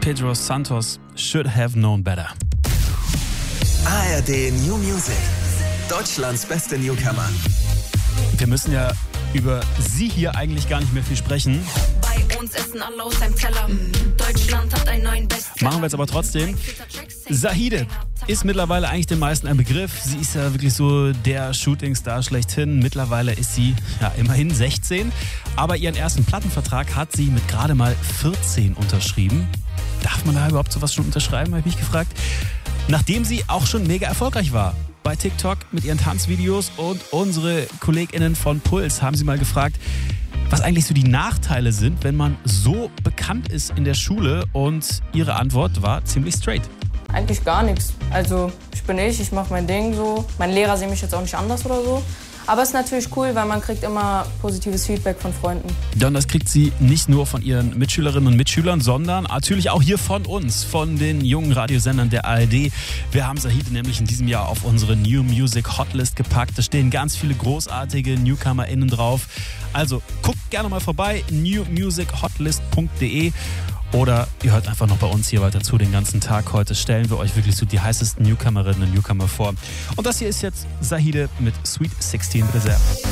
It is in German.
Pedro Santos, Should Have Known Better. ARD New Music. Deutschlands beste Newcomer. Wir müssen ja über sie hier eigentlich gar nicht mehr viel sprechen. Bei uns essen alle aus einem Teller. Deutschland hat einen neuen Bestseller. Machen wir jetzt aber trotzdem. Zahide ist mittlerweile eigentlich den meisten ein Begriff. Sie ist ja wirklich so der Shootingstar schlechthin. Mittlerweile ist sie ja immerhin 16. Aber ihren ersten Plattenvertrag hat sie mit gerade mal 14 unterschrieben. Darf man da überhaupt sowas schon unterschreiben, habe ich mich gefragt. Nachdem sie auch schon mega erfolgreich war. Bei TikTok mit ihren Tanzvideos, und unsere KollegInnen von Puls haben sie mal gefragt, was eigentlich so die Nachteile sind, wenn man so bekannt ist in der Schule, und ihre Antwort war ziemlich straight. Eigentlich gar nichts. Also ich mache mein Ding so. Meine Lehrer sehen mich jetzt auch nicht anders oder so. Aber es ist natürlich cool, weil man kriegt immer positives Feedback von Freunden. Ja, und das kriegt sie nicht nur von ihren Mitschülerinnen und Mitschülern, sondern natürlich auch hier von uns, von den jungen Radiosendern der ARD. Wir haben Zahide nämlich in diesem Jahr auf unsere New Music Hotlist gepackt. Da stehen ganz viele großartige NewcomerInnen drauf. Also guckt gerne mal vorbei, newmusichotlist.de. Oder ihr hört einfach noch bei uns hier weiter zu den ganzen Tag. Heute stellen wir euch wirklich so die heißesten Newcomerinnen und Newcomer vor. Und das hier ist jetzt Zahide mit Sweet 16, bitte sehr.